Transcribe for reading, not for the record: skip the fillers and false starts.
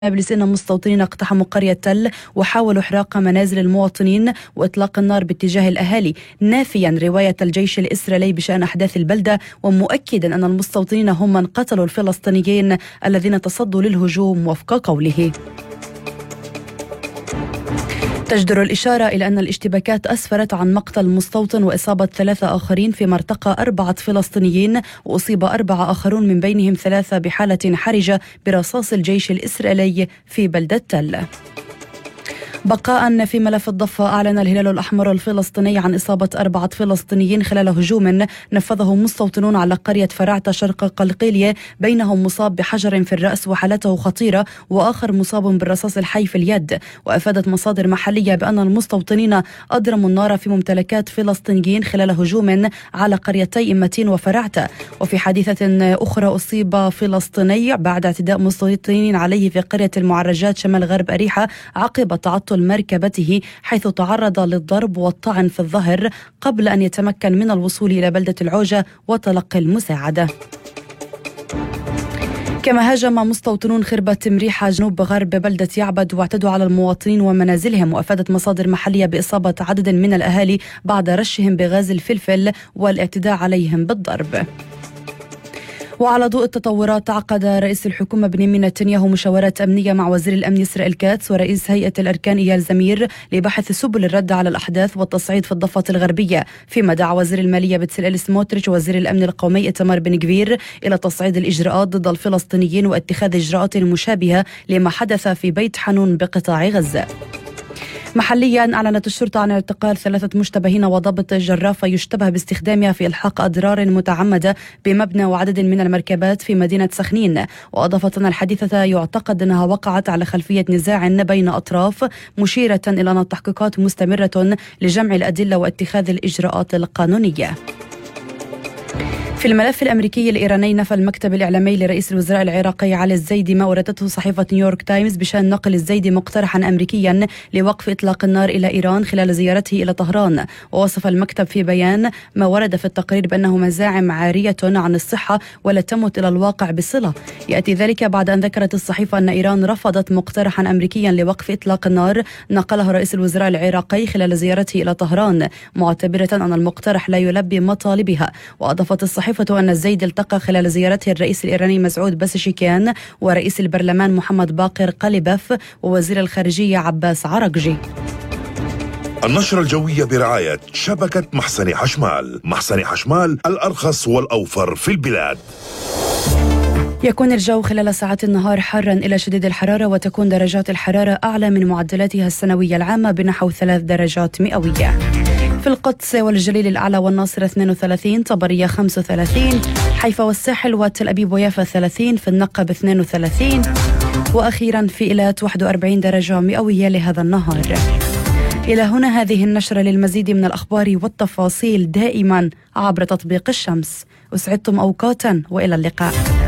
نابلس إن مستوطنين اقتحموا قرية تل وحاولوا إحراق منازل المواطنين وإطلاق النار باتجاه الأهالي، نافيا رواية الجيش الإسرائيلي بشأن أحداث البلدة، ومؤكدا أن المستوطنين هم من قتلوا الفلسطينيين الذين تصدوا للهجوم وفق قوله. تجدر الإشارة إلى أن الاشتباكات أسفرت عن مقتل مستوطن وإصابة 3 آخرين، فيما ارتقى 4 فلسطينيين وأصيب 4 آخرون من بينهم 3 بحالة حرجة برصاص الجيش الإسرائيلي في بلدة تل. بقاء في ملف الضفة، أعلن الهلال الأحمر الفلسطيني عن إصابة 4 فلسطينيين خلال هجوم نفذه مستوطنون على قرية فرعتة شرق قلقيلية، بينهم مصاب بحجر في الرأس وحالته خطيرة، وآخر مصاب بالرصاص الحي في اليد. وأفادت مصادر محلية بأن المستوطنين أضرموا النار في ممتلكات فلسطينيين خلال هجوم على قريتي إمتين وفرعتة. وفي حادثة أخرى أصيب فلسطيني بعد اعتداء مستوطنين عليه في قرية المعرجات شمال غرب أريحة عقب تعطل مركبته، حيث تعرض للضرب والطعن في الظهر قبل أن يتمكن من الوصول إلى بلدة العوجة وتلقي المساعدة. كما هاجم مستوطنون خربة مريحة جنوب غرب بلدة يعبد واعتدوا على المواطنين ومنازلهم، وأفادت مصادر محلية بإصابة عدد من الأهالي بعد رشهم بغاز الفلفل والاعتداء عليهم بالضرب. وعلى ضوء التطورات، عقد رئيس الحكومة بنيامين نتنياهو مشاورات أمنية مع وزير الأمن إسرائيل كاتس ورئيس هيئة الأركان إيال زمير لبحث سبل الرد على الأحداث والتصعيد في الضفة الغربية، فيما دعا وزير المالية بتسليل سموتريتش ووزير الأمن القومي إتمار بن غفير إلى تصعيد الإجراءات ضد الفلسطينيين واتخاذ إجراءات مشابهة لما حدث في بيت حنون بقطاع غزة. محليا، أعلنت الشرطة عن اعتقال 3 مشتبهين وضبط جرافة يشتبه باستخدامها في إلحاق أضرار متعمدة بمبنى وعدد من المركبات في مدينة سخنين. وأضافت أن الحادثة يعتقد أنها وقعت على خلفية نزاع بين أطراف، مشيرة إلى أن التحقيقات مستمرة لجمع الأدلة واتخاذ الإجراءات القانونية. في الملف الأمريكي الإيراني، نفى المكتب الإعلامي لرئيس الوزراء العراقي علي الزيدي ما وردته صحيفة نيويورك تايمز بشأن نقل الزيدي مقترحا أمريكيا لوقف إطلاق النار إلى إيران خلال زيارته إلى طهران. ووصف المكتب في بيان ما ورد في التقرير بأنه مزاعم عارية عن الصحة ولا تمت إلى الواقع بصلة. يأتي ذلك بعد أن ذكرت الصحيفة أن إيران رفضت مقترحا أمريكيا لوقف إطلاق النار نقله رئيس الوزراء العراقي خلال زيارته إلى طهران، معتبرة أن المقترح لا يلبي مطالبها. وأضافت الصحيفة أن الزيدي التقى خلال زيارته الرئيس الإيراني مسعود بسشكيان ورئيس البرلمان محمد باقر قليباف ووزير الخارجية عباس عرقجي. النشرة الجوية برعاية شبكة محسن حشمال. محسن حشمال، الأرخص والأوفر في البلاد. يكون الجو خلال ساعات النهار حارا إلى شديد الحرارة، وتكون درجات الحرارة أعلى من معدلاتها السنوية العامة بنحو 3 درجات مئوية. في القدس والجليل الأعلى والناصرة 32، طبرية 35، حيفا والساحل وتل أبيب ويافا 30، في النقب 32، وأخيرا في إيلات 41 درجة مئوية لهذا النهار. إلى هنا هذه النشرة. للمزيد من الأخبار والتفاصيل دائما عبر تطبيق الشمس. أسعدتم أوقاتا وإلى اللقاء.